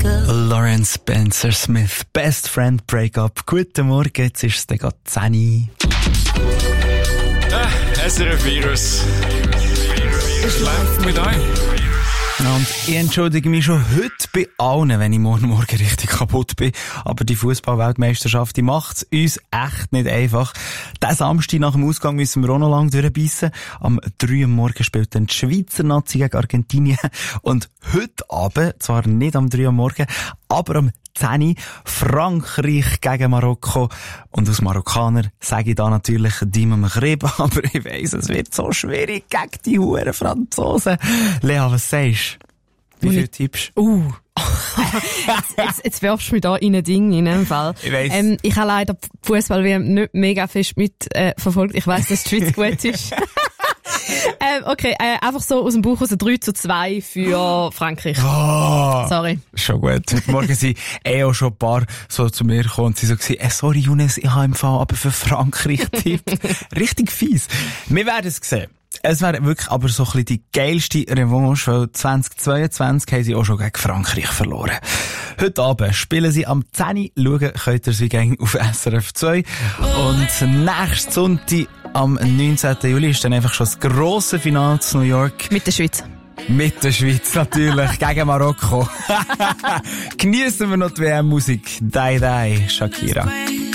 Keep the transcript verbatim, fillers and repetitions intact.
Lawrence Spencer Smith, Best Friend Breakup. Guten Morgen, jetzt ist es dann gerade zehn Uhr. Äh, S R F-Virus. Was läuft mit euch? Und ich entschuldige mich schon heute bei allen, wenn ich morgen Morgen richtig kaputt bin. Aber die Fußball-Weltmeisterschaft, die macht's uns echt nicht einfach. Diesen Samstag nach dem Ausgang müssen wir auch noch lange durchbeissen. Am drei Uhr morgen spielt dann die Schweizer Nazi gegen Argentinien. Und heute Abend, zwar nicht am drei Uhr morgen, aber am zehn Uhr Frankreich gegen Marokko. Und als Marokkaner sage ich da natürlich Dima Maghreb, aber ich weiss, es wird so schwierig gegen die huren Franzosen. Lea, was sagst du? Wie viele tippst du? Uh. jetzt, jetzt, jetzt wirfst du mich da in ein Ding in einem Fall. Ich weiss. Ähm, ich habe leider Fußball-W M nicht mega fest mit äh, verfolgt. Ich weiss, dass die Schweiz gut ist. ähm, okay, äh, einfach so aus dem Bauch aus drei zu zwei für Frankreich. Oh, Sorry. Schon gut. Heute Morgen sind eh auch schon ein paar so zu mir gekommen und sie so gesagt, eh, sorry Younes, ich habe im Fall aber für Frankreich tippt. Richtig fies. Wir werden es sehen. Es wäre wirklich aber so ein bisschen die geilste Revanche, weil zwanzig zweiundzwanzig haben sie auch schon gegen Frankreich verloren. Heute Abend spielen sie am zehn Uhr. Schauen könnt ihr sie gegen auf S R F zwei. Und nächsten Sonntag, am neunzehnten Juli, ist dann einfach schon das grosse Finale zu New York. Mit der Schweiz. Mit der Schweiz natürlich, gegen Marokko. Genießen wir noch die W M-Musik. Die, die, Shakira.